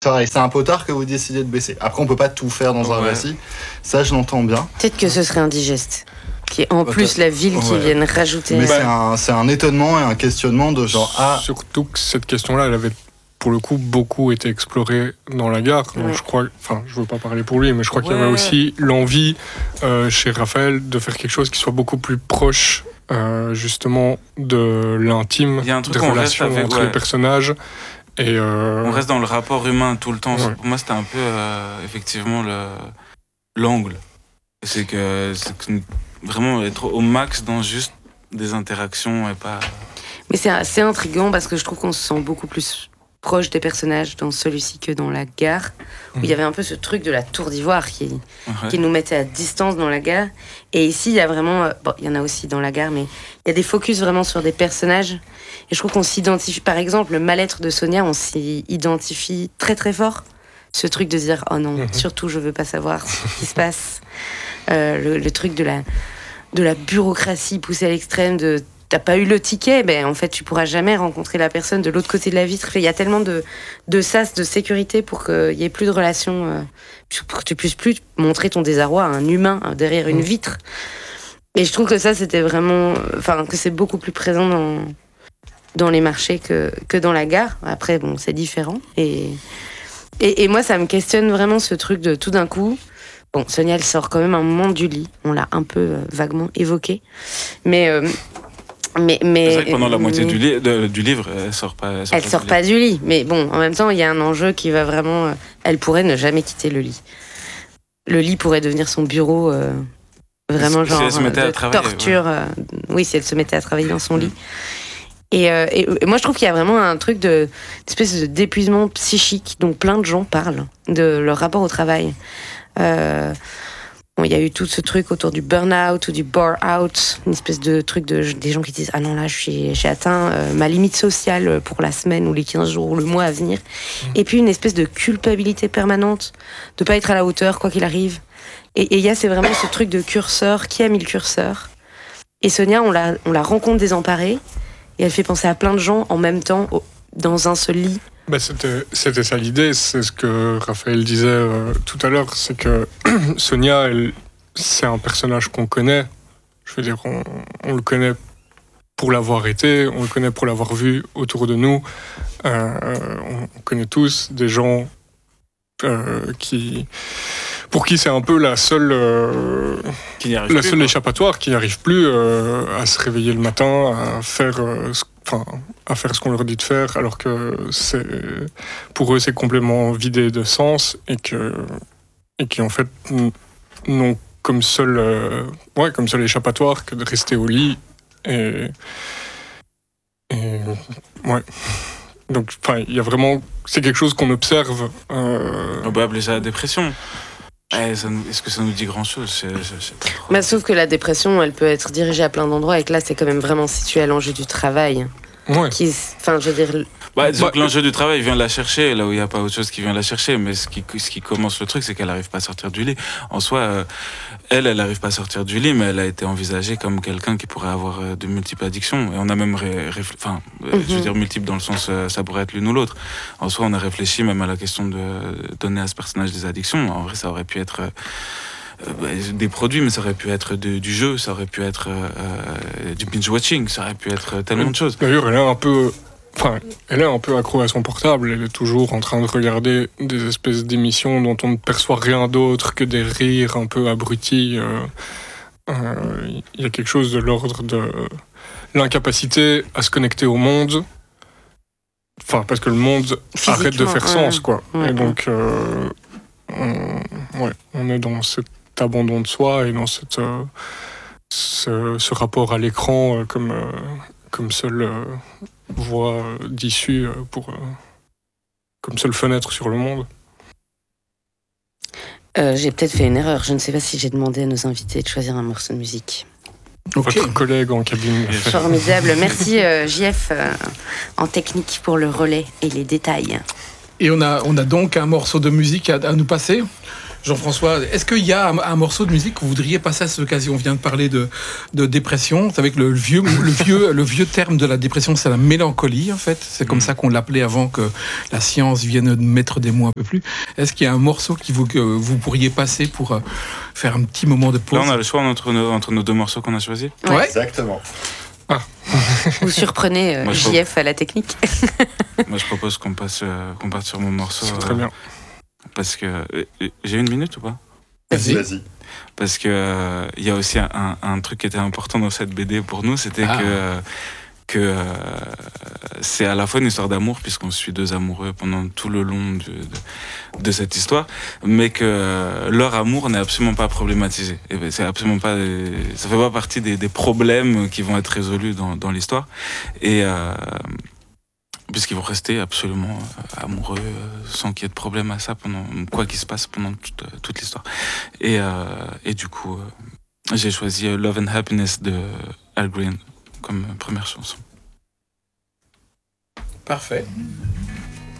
pareil, c'est un potard que vous décidez de baisser. Après, on peut pas tout faire dans un récit. Ça, je l'entends bien. Peut-être que ce serait indigeste. Qui est en plus la ville qui vienne rajouter. Mais c'est un étonnement et un questionnement de genre surtout que cette question-là, elle avait pour le coup beaucoup été explorée dans la gare. Donc je crois, enfin, je veux pas parler pour lui, mais je crois qu'il y avait aussi l'envie chez Raphaël de faire quelque chose qui soit beaucoup plus proche. Justement de l'intime, des relations entre les personnages. Et on reste dans le rapport humain tout le temps. Pour moi, c'était un peu effectivement l'angle. C'est que vraiment être au max dans juste des interactions et pas. Mais c'est assez intriguant parce que je trouve qu'on se sent beaucoup plus proche des personnages dans celui-ci que dans la gare, où il y avait un peu ce truc de la tour d'ivoire qui nous mettait à distance dans la gare. Et ici, il y a vraiment... il y en a aussi dans la gare, mais il y a des focus vraiment sur des personnages. Et je trouve qu'on s'identifie... Par exemple, le mal-être de Sonia, on s'y identifie très très fort. Ce truc de dire « Oh non, surtout, je veux pas savoir ce qui se passe. » Le truc de la bureaucratie poussée à l'extrême, de... T'as pas eu le ticket, ben en fait tu pourras jamais rencontrer la personne de l'autre côté de la vitre. Il y a tellement de sas de sécurité pour qu'il y ait plus de relations, pour que tu puisses plus montrer ton désarroi à un humain derrière une vitre. Et je trouve que ça c'était vraiment, que c'est beaucoup plus présent dans les marchés que dans la gare. Après bon c'est différent et moi ça me questionne vraiment ce truc de tout d'un coup. Bon, Sonia elle sort quand même un moment du lit, on l'a un peu vaguement évoqué, mais c'est vrai que pendant la moitié du livre, elle sort pas du lit. Mais bon, en même temps, il y a un enjeu qui va vraiment... elle pourrait ne jamais quitter le lit. Le lit pourrait devenir son bureau, vraiment si elle se mettait à travailler, torture. Oui, si elle se mettait à travailler dans son lit. Et moi, je trouve qu'il y a vraiment un truc d'espèce d'épuisement psychique dont plein de gens parlent, de leur rapport au travail. Il y a eu tout ce truc autour du burn-out ou du bore-out, une espèce de truc des gens qui disent « Ah non, là, j'ai atteint ma limite sociale pour la semaine ou les 15 jours ou le mois à venir. » Et puis une espèce de culpabilité permanente de pas être à la hauteur, quoi qu'il arrive. Et il y a c'est vraiment ce truc de curseur, qui a mis le curseur. Et Sonia, on la rencontre désemparée et elle fait penser à plein de gens en même temps, dans un seul lit. C'était ça l'idée, c'est ce que Raphaël disait tout à l'heure, c'est que Sonia, c'est un personnage qu'on connaît. Je veux dire, on le connaît pour l'avoir été, on le connaît pour l'avoir vu autour de nous. On connaît tous des gens pour qui c'est un peu la seule échappatoire, qui n'arrive plus à se réveiller le matin, à faire ce qu'on leur dit de faire, alors que pour eux c'est complètement vidé de sens et qui en fait n'ont comme seul échappatoire que de rester au lit et donc il y a vraiment, c'est quelque chose qu'on observe. On peut appeler ça la dépression. Est-ce que ça nous dit grand-chose? Sauf que la dépression, elle peut être dirigée à plein d'endroits et que là, c'est quand même vraiment situé à l'enjeu du travail. Ouais. L'enjeu du travail vient la chercher, là où il n'y a pas autre chose qui vient la chercher, mais ce qui commence le truc, c'est qu'elle n'arrive pas à sortir du lit. En soi, elle n'arrive pas à sortir du lit, mais elle a été envisagée comme quelqu'un qui pourrait avoir de multiples addictions. Et on a même je veux dire multiples dans le sens, ça pourrait être l'une ou l'autre. En soi, on a réfléchi même à la question de donner à ce personnage des addictions. En vrai, ça aurait pu être... des produits, mais ça aurait pu être du jeu, ça aurait pu être du binge-watching, ça aurait pu être tellement de choses. D'ailleurs, elle est un peu accro à son portable, elle est toujours en train de regarder des espèces d'émissions dont on ne perçoit rien d'autre que des rires un peu abrutis. Il y a quelque chose de l'ordre de l'incapacité à se connecter au monde, parce que le monde arrête de faire sens, quoi. Et donc, on est dans cet abandon de soi et dans ce rapport à l'écran comme seule voie d'issue comme seule fenêtre sur le monde. J'ai peut-être fait une erreur. Je ne sais pas si j'ai demandé à nos invités de choisir un morceau de musique. Okay. Votre collègue en cabine. Formidable. Merci JF en technique pour le relais et les détails. Et on a donc un morceau de musique à nous passer. Jean-François, est-ce qu'il y a un morceau de musique que vous voudriez passer à cette occasion? On vient de parler de dépression. Vous savez que le vieux terme de la dépression, c'est la mélancolie, en fait. C'est comme ça qu'on l'appelait avant que la science vienne mettre des mots un peu plus. Est-ce qu'il y a un morceau que vous pourriez passer pour faire un petit moment de pause? Là, on a le choix entre nos deux morceaux qu'on a choisis. Ouais. Exactement. Vous surprenez JF à la technique. Moi, je propose qu'on parte sur mon morceau. C'est très bien. Parce que j'ai 1 minute ou pas? Vas-y. Parce que il y a aussi un truc qui était important dans cette BD pour nous, c'était que c'est à la fois une histoire d'amour, puisqu'on suit 2 amoureux pendant tout le long de cette histoire, mais que leur amour n'est absolument pas problématisé. Et ben, c'est absolument pas, ça fait pas partie des problèmes qui vont être résolus dans l'histoire. Et puisqu'ils vont rester absolument amoureux sans qu'il y ait de problème à ça pendant quoi qu'il se passe pendant toute l'histoire. Et du coup, j'ai choisi Love and Happiness de Al Green comme première chanson. Parfait.